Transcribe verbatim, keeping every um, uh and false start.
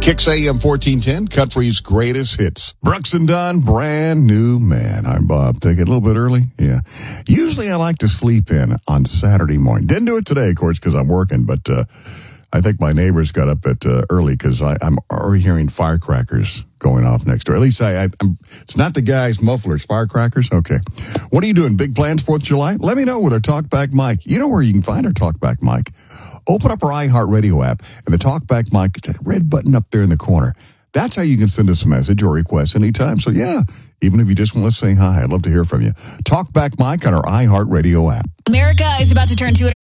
Kicks A M fourteen ten, country's greatest hits. Brooks and Dunn, brand new man. I'm Bob. Take it a little bit early. Yeah. Usually I like to sleep in on Saturday morning. Didn't do it today, of course, because I'm working, but uh, I think my neighbors got up at uh, early because I'm already hearing firecrackers going off next door. At least I, I, I'm, it's not the guys' mufflers, firecrackers. Okay. What are you doing? Big plans fourth of July? Let me know with our Talkback mic. You know where you can find our Talkback mic. Open up our iHeartRadio app and the Talkback mic, it's that red button up there in the corner. That's how you can send us a message or request anytime. So yeah, even if you just want to say hi, I'd love to hear from you. Talkback mic on our iHeartRadio app. America is about to turn to